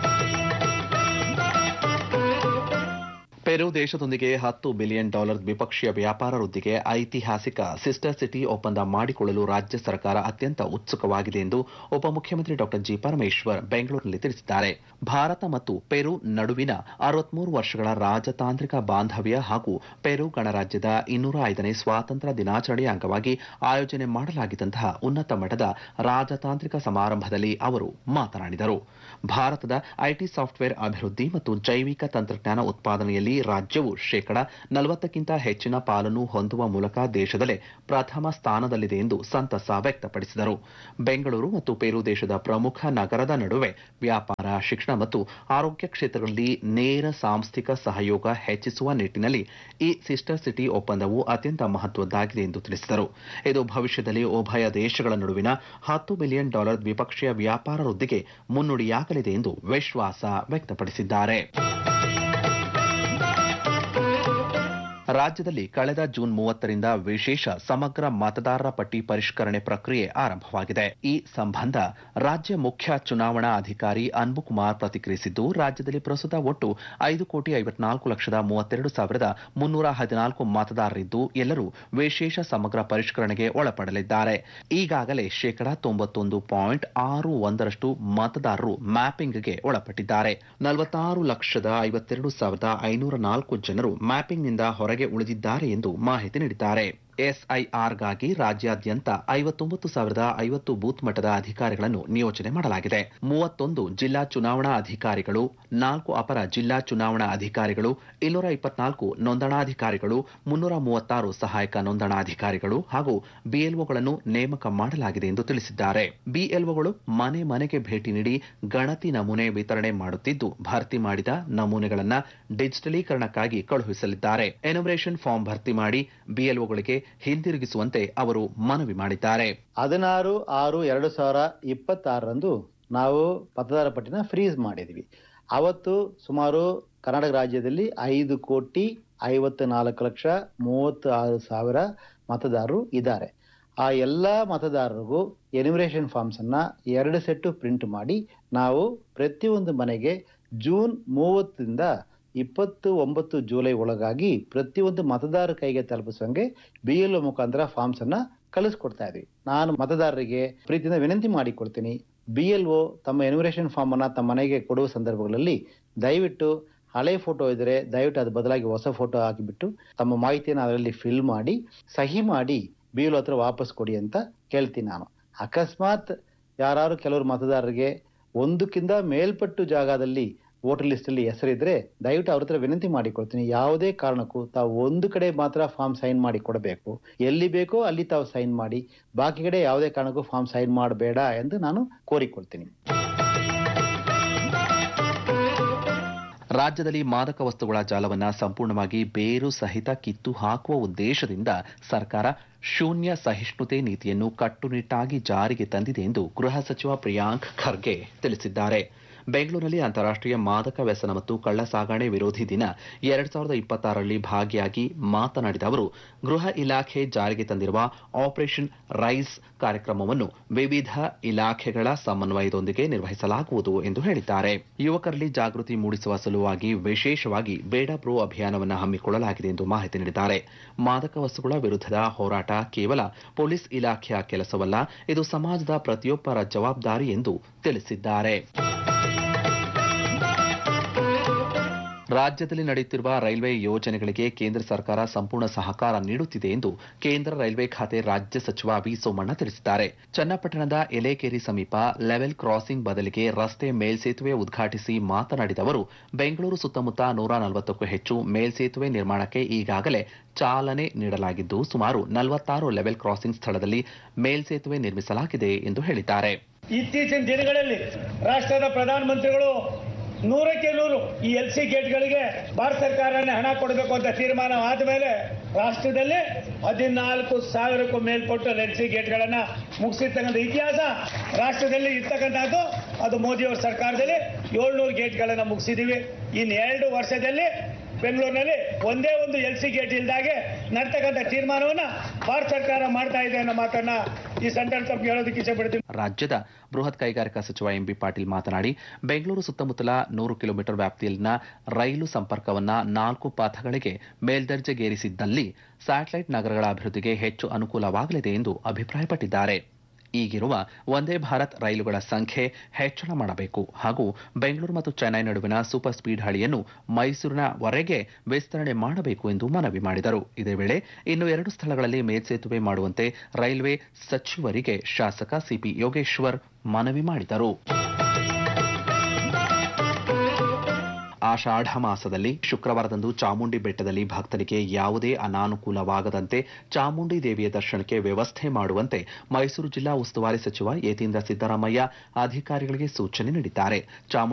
ಪೆರು ದೇಶದೊಂದಿಗೆ ಹತ್ತು ಬಿಲಿಯನ್ ಡಾಲರ್ ದ್ವಿಪಕ್ಷೀಯ ವ್ಯಾಪಾರ ವೃದ್ಧಿಗೆ ಐತಿಹಾಸಿಕ ಸಿಸ್ಟರ್ ಸಿಟಿ ಒಪ್ಪಂದ ಮಾಡಿಕೊಳ್ಳಲು ರಾಜ್ಯ ಸರ್ಕಾರ ಅತ್ಯಂತ ಉತ್ಸುಕವಾಗಿದೆ ಎಂದು ಉಪಮುಖ್ಯಮಂತ್ರಿ ಡಾ ಜಿ ಪರಮೇಶ್ವರ್ ಬೆಂಗಳೂರಿನಲ್ಲಿ ತಿಳಿಸಿದ್ದಾರೆ. ಭಾರತ ಮತ್ತು ಪೆರು ನಡುವಿನ ಅರವತ್ಮೂರು ವರ್ಷಗಳ ರಾಜತಾಂತ್ರಿಕ ಬಾಂಧವ್ಯ ಹಾಗೂ ಪೆರು ಗಣರಾಜ್ಯದ ಇನ್ನೂರ ಐದನೇ ಸ್ವಾತಂತ್ರ್ಯ ದಿನಾಚರಣೆಯ ಅಂಗವಾಗಿ ಆಯೋಜನೆ ಮಾಡಲಾಗಿದ್ದಂತಹ ಉನ್ನತ ಮಟ್ಟದ ರಾಜತಾಂತ್ರಿಕ ಸಮಾರಂಭದಲ್ಲಿ ಅವರು ಮಾತನಾಡಿದರು. ಭಾರತದ ಐಟಿ ಸಾಫ್ಟ್ವೇರ್ ಅಭಿವೃದ್ಧಿ ಮತ್ತು ಜೈವಿಕ ತಂತ್ರಜ್ಞಾನ ಉತ್ಪಾದನೆಯಲ್ಲಿ ರಾಜ್ಯವು ಶೇಕಡ ನಲವತ್ತಕ್ಕಿಂತ ಹೆಚ್ಚಿನ ಪಾಲನ್ನು ಹೊಂದುವ ಮೂಲಕ ದೇಶದಲ್ಲೇ ಪ್ರಥಮ ಸ್ಥಾನದಲ್ಲಿದೆ ಎಂದು ಸಂತಸ ವ್ಯಕ್ತಪಡಿಸಿದರು. ಬೆಂಗಳೂರು ಮತ್ತು ಪೆರು ದೇಶದ ಪ್ರಮುಖ ನಗರದ ನಡುವೆ ವ್ಯಾಪಾರ, ಶಿಕ್ಷಣ ಮತ್ತು ಆರೋಗ್ಯ ಕ್ಷೇತ್ರಗಳಲ್ಲಿ ನೇರ ಸಾಂಸ್ಥಿಕ ಸಹಯೋಗ ಹೆಚ್ಚಿಸುವ ನಿಟ್ಟಿನಲ್ಲಿ ಈ ಸಿಸ್ಟರ್ ಸಿಟಿ ಒಪ್ಪಂದವು ಅತ್ಯಂತ ಮಹತ್ವದ್ದಾಗಿದೆ ಎಂದು ತಿಳಿಸಿದರು. ಇದು ಭವಿಷ್ಯದಲ್ಲಿ ಉಭಯ ದೇಶಗಳ ನಡುವಿನ ಹತ್ತು ಬಿಲಿಯನ್ ಡಾಲರ್ ದ್ವಿಪಕ್ಷೀಯ ವ್ಯಾಪಾರ ವೃದ್ಧಿಗೆ ಮುನ್ನುಡಿಯಾಗಲಿದೆ ಎಂದು ವಿಶ್ವಾಸ ವ್ಯಕ್ತಪಡಿಸಿದ್ದಾರೆ. ರಾಜ್ಯದಲ್ಲಿ ಕಳೆದ ಜೂನ್ ಮೂವತ್ತರಿಂದ ವಿಶೇಷ ಸಮಗ್ರ ಮತದಾರರ ಪಟ್ಟಿ ಪರಿಷ್ಕರಣೆ ಪ್ರಕ್ರಿಯೆ ಆರಂಭವಾಗಿದೆ. ಈ ಸಂಬಂಧ ರಾಜ್ಯ ಮುಖ್ಯ ಚುನಾವಣಾ ಅಧಿಕಾರಿ ಅನ್ಬುಕುಮಾರ್ ಪ್ರತಿಕ್ರಿಯಿಸಿದ್ದು, ರಾಜ್ಯದಲ್ಲಿ ಪ್ರಸ್ತುತ ಒಟ್ಟು ಐದು ಕೋಟಿ ಐವತ್ನಾಲ್ಕು ಲಕ್ಷದ ಮೂವತ್ತೆರಡು ಸಾವಿರದ ಮುನ್ನೂರ ಹದಿನಾಲ್ಕು ಮತದಾರರಿದ್ದು ಎಲ್ಲರೂ ವಿಶೇಷ ಸಮಗ್ರ ಪರಿಷ್ಕರಣೆಗೆ ಒಳಪಡಲಿದ್ದಾರೆ. ಈಗಾಗಲೇ ಶೇಕಡಾ ತೊಂಬತ್ತೊಂದು ಪಾಯಿಂಟ್ ಆರು ಒಂದರಷ್ಟು ಮತದಾರರು ಮ್ಯಾಪಿಂಗ್ಗೆ ಒಳಪಟ್ಟಿದ್ದಾರೆ. ನಲವತ್ತಾರು ಲಕ್ಷದ ಐವತ್ತೆರಡು ಸಾವಿರದ ಐನೂರ ನಾಲ್ಕು ಜನರು ಮ್ಯಾಪಿಂಗ್ನಿಂದ ಹೊರಗೆ ಉಳಿದಿದ್ದಾರೆ ಎಂದು ಮಾಹಿತಿ ನೀಡಿದ್ದಾರೆ. ಎಸ್ಐಆರ್ಗಾಗಿ ರಾಜ್ಯಾದ್ಯಂತ ಐವತ್ತೊಂಬತ್ತು ಸಾವಿರದ ಐವತ್ತು ಬೂತ್ ಮಟ್ಟದ ಅಧಿಕಾರಿಗಳನ್ನು ನಿಯೋಜನೆ ಮಾಡಲಾಗಿದೆ. ಮೂವತ್ತೊಂದು ಜಿಲ್ಲಾ ಚುನಾವಣಾ ಅಧಿಕಾರಿಗಳು, ನಾಲ್ಕು ಅಪರ ಜಿಲ್ಲಾ ಚುನಾವಣಾ ಅಧಿಕಾರಿಗಳು, ಇನ್ನೂರ ಇಪ್ಪತ್ನಾಲ್ಕು ನೋಂದಣಾಧಿಕಾರಿಗಳು, ಮುನ್ನೂರ ಮೂವತ್ತಾರು ಸಹಾಯಕ ನೋಂದಣಾಧಿಕಾರಿಗಳು ಹಾಗೂ ಬಿಎಲ್ಒಗಳನ್ನು ನೇಮಕ ಮಾಡಲಾಗಿದೆ ಎಂದು ತಿಳಿಸಿದ್ದಾರೆ. ಬಿಎಲ್ಒಗಳು ಮನೆ ಮನೆಗೆ ಭೇಟಿ ನೀಡಿ ಗಣತಿ ನಮೂನೆ ವಿತರಣೆ ಮಾಡುತ್ತಿದ್ದು, ಭರ್ತಿ ಮಾಡಿದ ನಮೂನೆಗಳನ್ನು ಡಿಜಿಟಲೀಕರಣಕ್ಕಾಗಿ ಕಳುಹಿಸಲಿದ್ದಾರೆ. ಎನ್ಯುಮರೇಷನ್ ಫಾರ್ಮ್ ಭರ್ತಿ ಮಾಡಿ ಬಿಎಲ್ಒಗಳಿಗೆ ಹಿಂದಿರುಗಿಸುವಂತೆ ಅವರು ಮನವಿ ಮಾಡಿದ್ದಾರೆ. ಹದಿನಾರು ಆರು ಎರಡು ಸಾವಿರ ಇಪ್ಪತ್ತಾರರಂದು ನಾವು ಮತದಾರ ಪಟ್ಟಿನ ಫ್ರೀಸ್ ಮಾಡಿದ್ವಿ. ಅವತ್ತು ಸುಮಾರು ಕರ್ನಾಟಕ ರಾಜ್ಯದಲ್ಲಿ ಐದು ಕೋಟಿ ಐವತ್ತು ನಾಲ್ಕು ಲಕ್ಷ ಮೂವತ್ತು ಆರು ಸಾವಿರ ಮತದಾರರು ಇದ್ದಾರೆ. ಆ ಎಲ್ಲ ಮತದಾರರಿಗೂ ಎನ್ಯುಮರೇಷನ್ ಫಾರ್ಮ್ಸ್ ಅನ್ನ ಎರಡು ಸೆಟ್ಟು ಪ್ರಿಂಟ್ ಮಾಡಿ ನಾವು ಪ್ರತಿಯೊಂದು ಮನೆಗೆ ಜೂನ್ ಮೂವತ್ತರಿಂದ ಇಪ್ಪತ್ತು ಒಂಬತ್ತು ಜುಲೈ ಒಳಗಾಗಿ ಪ್ರತಿಯೊಂದು ಮತದಾರ ಕೈಗೆ ತಲುಪಿಸುವಂಗೆ ಬಿಎಲ್ಒ ಮುಖಾಂತರ ಫಾರ್ಮ್ಸ್ ಅನ್ನ ಕಳಿಸ್ಕೊಡ್ತಾ ಇದ್ವಿ. ನಾನು ಮತದಾರರಿಗೆ ಪ್ರೀತಿಯಿಂದ ವಿನಂತಿ ಮಾಡಿಕೊಡ್ತೀನಿ, ಬಿಎಲ್ಒ ತಮ್ಮ ಎನ್ಯುಮರೇಷನ್ ಫಾರ್ಮ್ ಅನ್ನ ತಮ್ಮ ಮನೆಗೆ ಕೊಡುವ ಸಂದರ್ಭಗಳಲ್ಲಿ ದಯವಿಟ್ಟು ಹಳೆ ಫೋಟೋ ಇದ್ರೆ ದಯವಿಟ್ಟು ಅದು ಬದಲಾಗಿ ಹೊಸ ಫೋಟೋ ಹಾಕಿಬಿಟ್ಟು ತಮ್ಮ ಮಾಹಿತಿಯನ್ನು ಅದರಲ್ಲಿ ಫಿಲ್ ಮಾಡಿ ಸಹಿ ಮಾಡಿ ಬಿಎಲ್ಒ ಹತ್ರ ವಾಪಸ್ ಕೊಡಿ ಅಂತ ಕೇಳ್ತೀನಿ. ನಾನು ಅಕಸ್ಮಾತ್ ಯಾರು ಕೆಲವರು ಮತದಾರರಿಗೆ ಒಂದಕ್ಕಿಂತ ಮೇಲ್ಪಟ್ಟು ಜಾಗದಲ್ಲಿ ವೋಟರ್ ಲಿಸ್ಟ್ ಅಲ್ಲಿ ಹೆಸರಿದ್ರೆ ದಯವಿಟ್ಟು ಅವ್ರ ಹತ್ರ ವಿನಂತಿ ಮಾಡಿಕೊಡ್ತೀನಿ, ಯಾವುದೇ ಕಾರಣಕ್ಕೂ ತಾವು ಒಂದು ಕಡೆ ಮಾತ್ರ ಫಾರ್ಮ್ ಸೈನ್ ಮಾಡಿ ಕೊಡಬೇಕು, ಎಲ್ಲಿ ಬೇಕೋ ಅಲ್ಲಿ ತಾವು ಸೈನ್ ಮಾಡಿ, ಬಾಕಿ ಕಡೆ ಯಾವುದೇ ಕಾರಣಕ್ಕೂ ಫಾರ್ಮ್ ಸೈನ್ ಮಾಡಬೇಡ ಎಂದು ನಾನು ಕೋರಿಕೊಳ್ತೀನಿ. ರಾಜ್ಯದಲ್ಲಿ ಮಾದಕ ವಸ್ತುಗಳ ಜಾಲವನ್ನು ಸಂಪೂರ್ಣವಾಗಿ ಬೇರು ಸಹಿತ ಕಿತ್ತು ಹಾಕುವ ಉದ್ದೇಶದಿಂದ ಸರ್ಕಾರ ಶೂನ್ಯ ಸಹಿಷ್ಣುತೆ ನೀತಿಯನ್ನು ಕಟ್ಟುನಿಟ್ಟಾಗಿ ಜಾರಿಗೆ ತಂದಿದೆ ಎಂದು ಗೃಹ ಸಚಿವ ಪ್ರಿಯಾಂಕ್ ಖರ್ಗೆ ತಿಳಿಸಿದ್ದಾರೆ. ಬೆಂಗಳೂರಿನಲ್ಲಿ ಅಂತಾರಾಷ್ಟ್ರೀಯ ಮಾದಕ ವ್ಯಸನ ಮತ್ತು ಕಳ್ಳ ಸಾಗಣೆ ವಿರೋಧಿ ದಿನ ಎರಡ್ ಸಾವಿರದ ಇಪ್ಪತ್ತಾರರಲ್ಲಿ ಭಾಗಿಯಾಗಿ ಮಾತನಾಡಿದ ಅವರು, ಗೃಹ ಇಲಾಖೆ ಜಾರಿಗೆ ತಂದಿರುವ ಆಪರೇಷನ್ ರೈಸ್ ಕಾರ್ಯಕ್ರಮವನ್ನು ವಿವಿಧ ಇಲಾಖೆಗಳ ಸಮನ್ವಯದೊಂದಿಗೆ ನಿರ್ವಹಿಸಲಾಗುವುದು ಎಂದು ಹೇಳಿದ್ದಾರೆ. ಯುವಕರಲ್ಲಿ ಜಾಗೃತಿ ಮೂಡಿಸುವ ಸಲುವಾಗಿ ವಿಶೇಷವಾಗಿ ಬೇಡ ಬ್ರೋ ಅಭಿಯಾನವನ್ನು ಹಮ್ಮಿಕೊಳ್ಳಲಾಗಿದೆ ಎಂದು ಮಾಹಿತಿ ನೀಡಿದ್ದಾರೆ. ಮಾದಕ ವಸ್ತುಗಳ ವಿರುದ್ಧದ ಹೋರಾಟ ಕೇವಲ ಪೊಲೀಸ್ ಇಲಾಖೆಯ ಕೆಲಸವಲ್ಲ, ಇದು ಸಮಾಜದ ಪ್ರತಿಯೊಬ್ಬರ ಜವಾಬ್ದಾರಿ ಎಂದು ತಿಳಿಸಿದ್ದಾರೆ. ರಾಜ್ಯದಲ್ಲಿ ನಡೆಯುತ್ತಿರುವ ರೈಲ್ವೆ ಯೋಜನೆಗಳಿಗೆ ಕೇಂದ್ರ ಸರ್ಕಾರ ಸಂಪೂರ್ಣ ಸಹಕಾರ ನೀಡುತ್ತಿದೆ ಎಂದು ಕೇಂದ್ರ ರೈಲ್ವೆ ಖಾತೆ ರಾಜ್ಯ ಸಚಿವ ವಿ ಸೋಮಣ್ಣ ತಿಳಿಸಿದ್ದಾರೆ. ಚನ್ನಪಟ್ಟಣದ ಎಲೆಕೇರಿ ಸಮೀಪ ಲೆವೆಲ್ ಕ್ರಾಸಿಂಗ್ ಬದಲಿಗೆ ರಸ್ತೆ ಮೇಲ್ಸೇತುವೆ ಉದ್ಘಾಟಿಸಿ ಮಾತನಾಡಿದ ಅವರು, ಬೆಂಗಳೂರು ಸುತ್ತಮುತ್ತ ನೂರ ನಲವತ್ತಕ್ಕೂ ಹೆಚ್ಚು ಮೇಲ್ಸೇತುವೆ ನಿರ್ಮಾಣಕ್ಕೆ ಈಗಾಗಲೇ ಚಾಲನೆ ನೀಡಲಾಗಿದ್ದು, ಸುಮಾರು ನಲವತ್ತಾರು ಲೆವೆಲ್ ಕ್ರಾಸಿಂಗ್ ಸ್ಥಳದಲ್ಲಿ ಮೇಲ್ಸೇತುವೆ ನಿರ್ಮಿಸಲಾಗಿದೆ ಎಂದು ಹೇಳಿದ್ದಾರೆ. ಇತ್ತೀಚಿನ ದಿನಗಳಲ್ಲಿ ರಾಷ್ಟ್ರದ ಪ್ರಧಾನಮಂತ್ರಿಗಳು ನೂರಕ್ಕೆ ನೂರು ಈ ಎಲ್ ಸಿ ಗೇಟ್ಗಳಿಗೆ ಭಾರತ ಸರ್ಕಾರನೇ ಹಣ ಕೊಡಬೇಕು ಅಂತ ತೀರ್ಮಾನ ಆದ ಮೇಲೆ ರಾಷ್ಟ್ರದಲ್ಲಿ ಹದಿನಾಲ್ಕು ಸಾವಿರಕ್ಕೂ ಮೇಲ್ಪಟ್ಟು ಎಲ್ ಸಿ ಗೇಟ್ಗಳನ್ನ ಮುಗಿಸಿರ್ತಕ್ಕಂಥ ಇತಿಹಾಸ ರಾಷ್ಟ್ರದಲ್ಲಿ ಇರ್ತಕ್ಕಂಥದ್ದು. ಅದು ಮೋದಿಯವರ ಸರ್ಕಾರದಲ್ಲಿ ಏಳ್ನೂರು ಗೇಟ್ಗಳನ್ನ ಮುಗಿಸಿದೀವಿ. ಇನ್ನು ಎರಡು ವರ್ಷದಲ್ಲಿ ಬೆಂಗಳೂರಿನಲ್ಲಿ ಒಂದೇ ಒಂದು ಎಲ್ ಸಿ ಗೇಟ್ ಇಲ್ದಾಗೆ ನಡ್ತಕ್ಕಂಥ ತೀರ್ಮಾನವನ್ನ ಭಾರತ ಸರ್ಕಾರ ಮಾಡ್ತಾ ಇದೆ ಅನ್ನೋ ಮಾತನ್ನ ಈ ಸಂದರ್ಭ ಹೇಳೋದಕ್ಕೆ ಇಷ್ಟಪಡ್ತೀನಿ. ರಾಜ್ಯದ ಬೃಹತ್ ಕೈಗಾರಿಕಾ ಸಚಿವ ಎಂಬಿ ಪಾಟೀಲ್ ಮಾತನಾಡಿ, ಬೆಂಗಳೂರು ಸುತ್ತಮುತ್ತಲ ನೂರು ಕಿಲೋಮೀಟರ್ ವ್ಯಾಪ್ತಿಯಲ್ಲಿನ ರೈಲು ಸಂಪರ್ಕವನ್ನ ನಾಲ್ಕು ಪಥಗಳಿಗೆ ಮೇಲ್ದರ್ಜೆಗೇರಿಸಿದ್ದಲ್ಲಿ ಸ್ಯಾಟಲೈಟ್ ನಗರಗಳ ಅಭಿವೃದ್ಧಿಗೆ ಹೆಚ್ಚು ಅನುಕೂಲವಾಗಲಿದೆ ಎಂದು ಅಭಿಪ್ರಾಯಪಟ್ಟಿದ್ದಾರೆ. ಈಗಿರುವ ವಂದೇ ಭಾರತ್ ರೈಲುಗಳ ಸಂಖ್ಯೆ ಹೆಚ್ಚಳ ಮಾಡಬೇಕು ಹಾಗೂ ಬೆಂಗಳೂರು ಮತ್ತು ಚೆನ್ನೈ ನಡುವಿನ ಸೂಪರ್ ಸ್ಪೀಡ್ ಹಳಿಯನ್ನು ಮೈಸೂರಿನವರೆಗೆ ವಿಸ್ತರಣೆ ಮಾಡಬೇಕು ಎಂದು ಮನವಿ ಮಾಡಿದರು. ಇದೇ ವೇಳೆ ಇನ್ನು ಎರಡು ಸ್ಥಳಗಳಲ್ಲಿ ಮೇಲ್ಸೇತುವೆ ಮಾಡುವಂತೆ ರೈಲ್ವೆ ಸಚಿವರಿಗೆ ಶಾಸಕ ಸಿಪಿ ಯೋಗೇಶ್ವರ್ ಮನವಿ ಮಾಡಿದರು. ಆಷಾಢ ಮಾಸದಲ್ಲಿ ಶುಕ್ರವಾರದಂದು ಚಾಮುಂಡಿ ಬೆಟ್ಟದಲ್ಲಿ ಭಕ್ತರಿಗೆ ಯಾವುದೇ ಅನಾನುಕೂಲವಾಗದಂತೆ ಚಾಮುಂಡಿ ದೇವಿಯ ದರ್ಶನಕ್ಕೆ ವ್ಯವಸ್ಥೆ ಮಾಡುವಂತೆ ಮೈಸೂರು ಜಿಲ್ಲಾ ಉಸ್ತುವಾರಿ ಸಚಿವ ಯತೀಂದ್ರ ಸಿದ್ದರಾಮಯ್ಯ ಅಧಿಕಾರಿಗಳಿಗೆ ಸೂಚನೆ ನೀಡಿದ್ದಾರೆ.